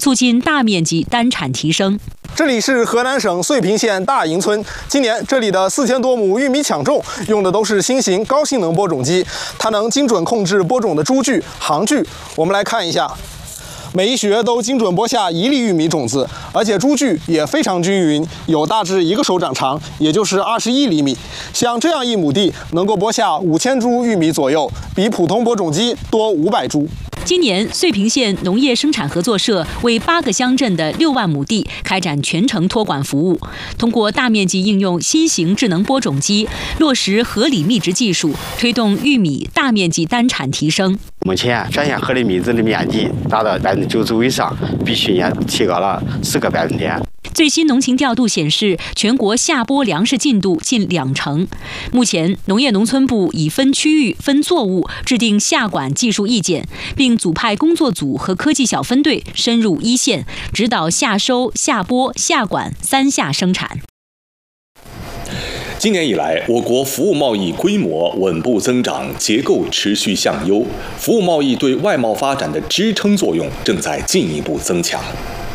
促进大面积单产提升。 这里是河南省遂平县大营村，今年这里的4000多亩玉米抢种用的都是新型高性能播种机，它能精准控制播种的株距、行距。我们来看一下，每一穴都精准播下1粒玉米种子，而且株距也非常均匀，有大致1个手掌长，也就是21厘米。像这样1亩地能够播下5000株玉米左右，比普通播种机多500株。 今年，遂平县农业生产合作社为8个乡镇的6万亩地开展全程托管服务，通过大面积应用新型智能播种机，落实合理密植技术，推动玉米大面积单产提升。 目前全县合理密植的面积达到95%以上，比去年提高了10个百分点。 最新农情调度显示，全国下播粮食进度近20%。目前，农业农村部已分区域、分作物制定下管技术意见，并组派工作组和科技小分队深入一线，指导下收、下播、下管3下生产。 今年以来，我国服务贸易规模稳步增长，结构持续向优，服务贸易对外贸发展的支撑作用正在进一步增强。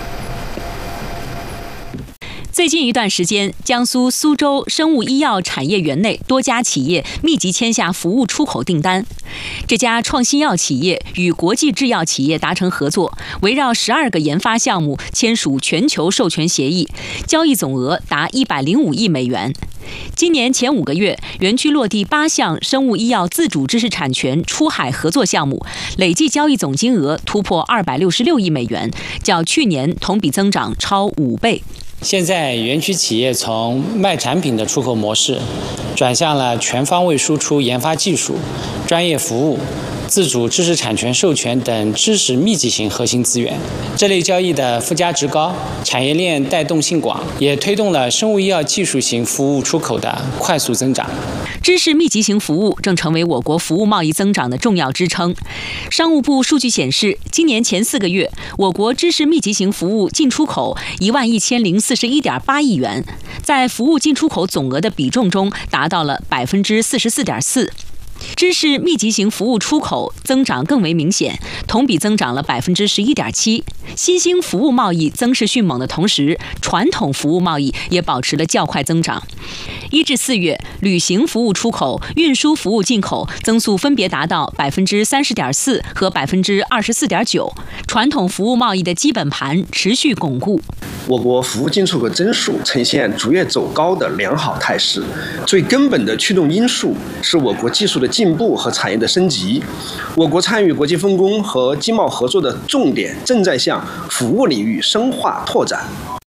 最近一段时间，江苏苏州生物医药产业园内多家企业密集签下服务出口订单。这家创新药企业与国际制药企业达成合作，围绕12个研发项目签署全球授权协议，交易总额达105亿美元。今年前5个月，园区落地8项生物医药自主知识产权出海合作项目，累计交易总金额突破266亿美元，较去年同比增长超5倍。 现在园区企业从卖产品的出口模式，转向了全方位输出研发技术、专业服务、自主知识产权授权等知识密集型核心资源。这类交易的附加值高，产业链带动性广，也推动了生物医药技术型服务出口的快速增长。 知识密集型服务正成为我国服务贸易增长的重要支撑。商务部数据显示，今年前4个月，我国知识密集型服务进出口11041.8亿元，在服务进出口总额的比重中达到了44.4%。知识密集型服务出口增长更为明显，同比增长了11.7%。新兴服务贸易增势迅猛的同时，传统服务贸易也保持了较快增长。1至4月，旅行服务出口、运输服务进口增速分别达到30.4%和24.9%。传统服务贸易的基本盘持续巩固。 我国服务进出口增速呈现逐月走高的良好态势，最根本的驱动因素是我国技术的进步和产业的升级。我国参与国际分工和经贸合作的重点正在向服务领域深化拓展。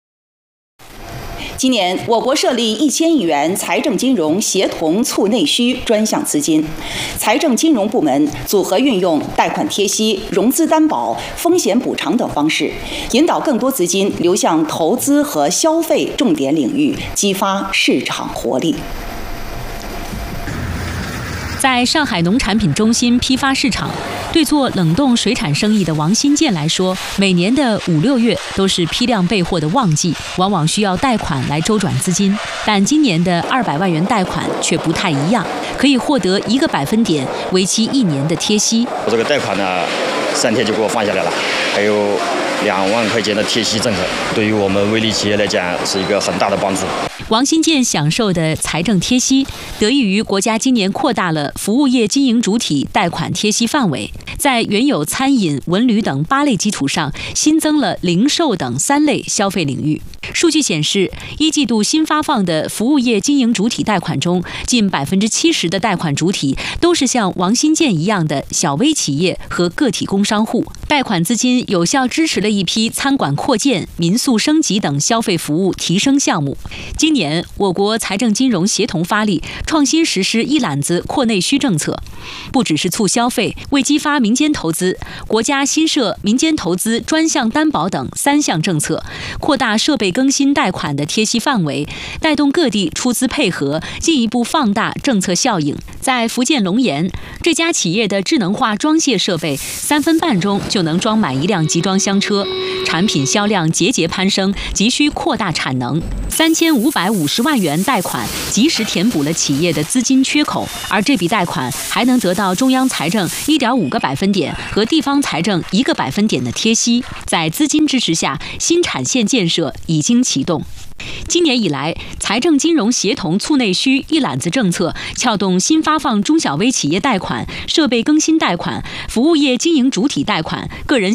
今年，我国设立1000亿元财政金融协同促内需专项资金，财政金融部门组合运用贷款贴息、融资担保、风险补偿等方式，引导更多资金流向投资和消费重点领域，激发市场活力。 在上海农产品中心批发市场，对做冷冻水产生意的王新建来说，每年的5、6月都是批量备货的旺季，往往需要贷款来周转资金。但今年的200万元贷款却不太一样，可以获得1个百分点、为期1年的贴息。 我这个贷款呢，3天就给我放下来了，还有2万块钱的贴息政策，对于我们微利企业来讲是一个很大的帮助。 王新建享受的财政贴息，得益于国家今年扩大了服务业经营主体贷款贴息范围，在原有餐饮、文旅等8类基础上，新增了零售等3类消费领域。数据显示，1季度新发放的服务业经营主体贷款中，近70%的贷款主体都是像王新建一样的小微企业和个体工商户。贷款资金有效支持了一批餐馆扩建、民宿升级等消费服务提升项目。今年，我国财政金融协同发力，创新实施一揽子扩内需政策，不只是促消费，为激发民间投资，国家新设民间投资专项担保等3项政策，扩大设备更新贷款的贴息范围，带动各地出资配合，进一步放大政策效应。在福建龙岩，这家企业的智能化装卸设备3分半钟就能装满1辆集装箱车，产品销量节节攀升，急需扩大产能。3550万元贷款及时填补了企业的资金缺口，而这笔贷款还能能得到中央财政1.5个百分点和地方财政1个百分点的贴息。在资金支持下，新产线建设已经启动。今年以来，财政金融协同促内需一揽子政策撬动新发放中小微企业贷款、设备更新贷款、服务业经营主体贷款、个人